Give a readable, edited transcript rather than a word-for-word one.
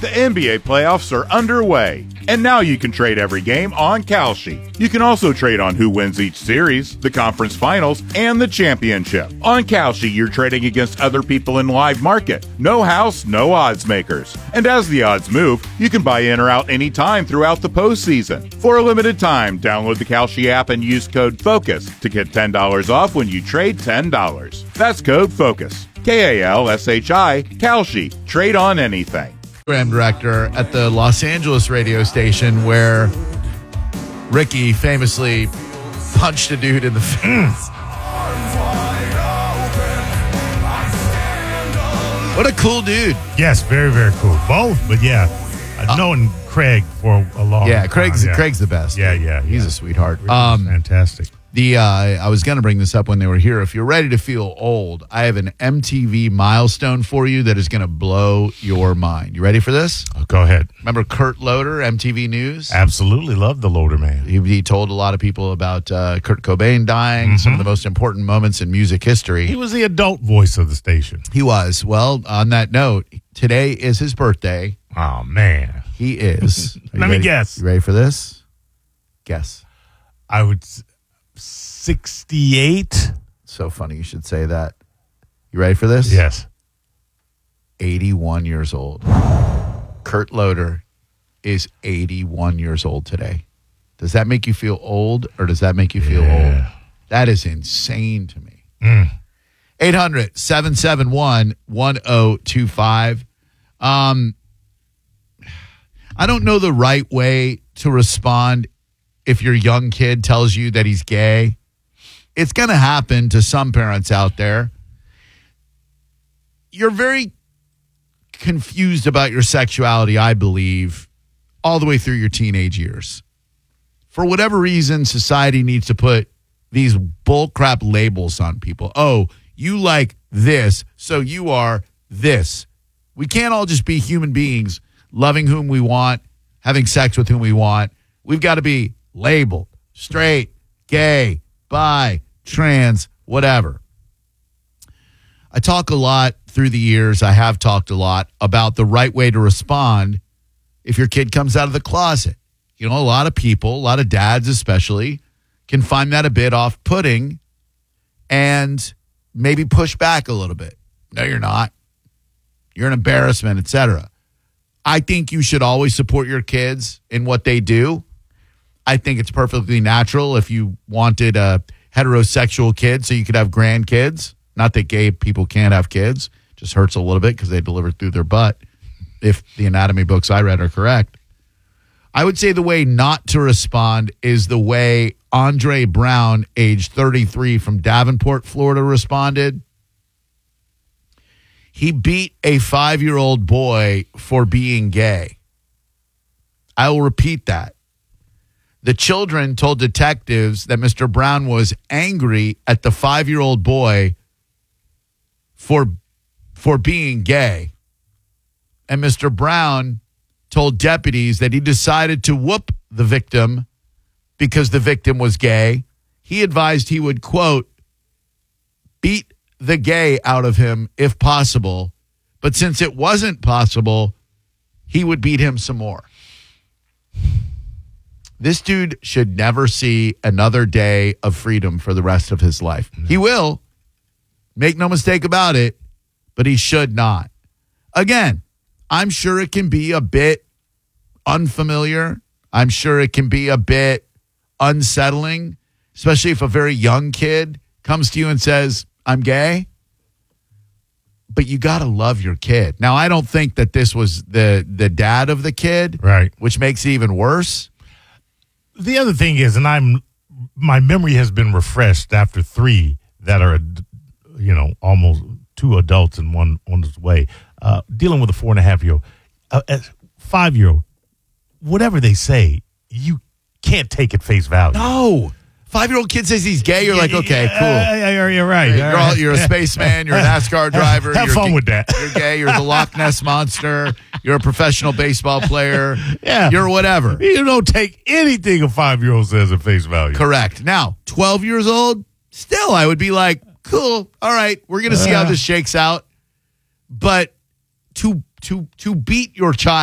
The NBA playoffs are underway, and now you can trade every game on Kalshi. You can also trade on who wins each series, the conference finals, and the championship. On Kalshi, you're trading against other people in live market. No house, no odds makers. And as the odds move, you can buy in or out anytime throughout the postseason. For a limited time, download the Kalshi app and use code FOCUS to get $10 off when you trade $10. That's code FOCUS. Kalshi, Kalshi. Trade on anything. Program director at the Los Angeles radio station where Ricky famously punched a dude in the face. What a cool dude. Yes, very, very cool. Both, but yeah. I've known Craig for a long time. Craig's the best. Yeah. He's a sweetheart. Fantastic. I was going to bring this up when they were here. If you're ready to feel old, I have an MTV milestone for you that is going to blow your mind. You ready for this? Oh, go ahead. Remember Kurt Loder, MTV News? Absolutely love the Loder man. He told a lot of people about Kurt Cobain dying, some of the most important moments in music history. He was the adult voice of the station. He was. Well, on that note, today is his birthday. Oh, man. He is. Let me guess. You ready for this? Guess. I would... 68. So funny you should say that. You ready for this? Yes. 81 years old. Kurt Loder is 81 years old today. Does that make you feel old or does that make you feel old? That is insane to me. 800-771-1025. I don't know the right way to respond if your young kid tells you that he's gay. It's going to happen to some parents out there. You're very confused about your sexuality, I believe, all the way through your teenage years. For whatever reason, society needs to put these bullcrap labels on people. Oh, you like this, so you are this. We can't all just be human beings, loving whom we want, having sex with whom we want. We've got to be labeled, straight, gay, bi, trans, whatever. I talk a lot through the years. I have talked a lot about the right way to respond if your kid comes out of the closet. You know, a lot of people, a lot of dads especially, can find that a bit off-putting and maybe push back a little bit. No, you're not. You're an embarrassment, etc. I think you should always support your kids in what they do. I think it's perfectly natural if you wanted a heterosexual kid so you could have grandkids. Not that gay people can't have kids. Just hurts a little bit because they deliver through their butt, if the anatomy books I read are correct. I would say the way not to respond is the way Andre Brown, age 33, from Davenport, Florida, responded. He beat a 5-year-old boy for being gay. I will repeat that. The children told detectives that Mr. Brown was angry at the 5-year-old boy for being gay. And Mr. Brown told deputies that he decided to whoop the victim because the victim was gay. He advised he would, quote, beat the gay out of him if possible. But since it wasn't possible, he would beat him some more. This dude should never see another day of freedom for the rest of his life. He will. Make no mistake about it, but he should not. Again, I'm sure it can be a bit unfamiliar. I'm sure it can be a bit unsettling, especially if a very young kid comes to you and says, I'm gay. But you got to love your kid. Now, I don't think that this was the dad of the kid, right? Which makes it even worse. The other thing is, and my memory has been refreshed after 3 that are, almost 2 adults and one on his way, dealing with a 4.5-year-old, 5-year-old. Whatever they say, you can't take it face value. No. 5-year-old kid says he's gay. You're like, okay, cool. You're right. You're a spaceman. You're a NASCAR driver. Have fun with that. You're gay. You're the Loch Ness Monster. You're a professional baseball player. Yeah. You're whatever. You don't take anything a 5-year-old says at face value. Correct. Now, 12 years old, still I would be like, cool. All right. We're going to see how this shakes out. But to beat your child